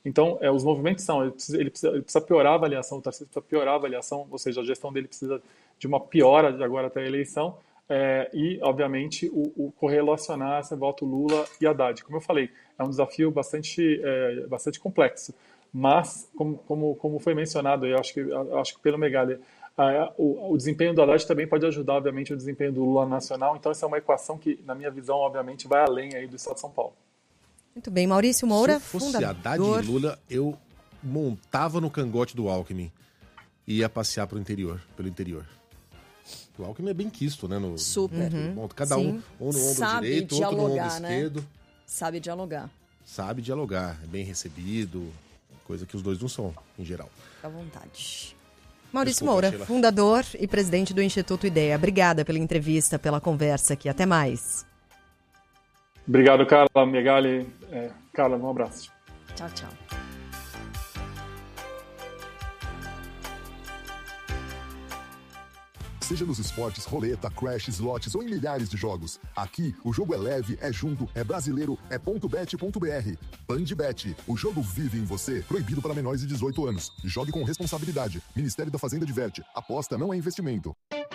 Então, os movimentos são, ele precisa piorar a avaliação, o Tarcísio precisa piorar a avaliação, ou seja, a gestão dele precisa de uma piora de agora até a eleição, e, obviamente, o correlacionar esse voto Lula e Haddad. Como eu falei, é um desafio bastante complexo, mas, como foi mencionado, eu acho que pelo Megali, o desempenho do Haddad também pode ajudar, obviamente, o desempenho do Lula nacional, então essa é uma equação que, na minha visão, obviamente, vai além aí do Estado de São Paulo. Muito bem, Maurício Moura, Se fosse Haddad e Lula, eu montava no cangote do Alckmin e ia passear pelo interior. O Alckmin é bem quisto, né? Super. Cada um no ombro direito, outro no ombro esquerdo. Sabe dialogar. Sabe dialogar, é bem recebido, coisa que os dois não são, em geral. Fica à vontade. Maurício Moura, fundador e presidente do Instituto Ideia. Obrigada pela entrevista, pela conversa aqui. Até mais. Obrigado, Carla, Megali. Carla, um abraço. Tchau, tchau. Seja nos esportes, roleta, crash, slots ou em milhares de jogos. Aqui, o jogo é leve, é junto, é brasileiro, é .bet.br. BandBet, o jogo vive em você. Proibido para menores de 18 anos. Jogue com responsabilidade. Ministério da Fazenda diverte. Aposta não é investimento.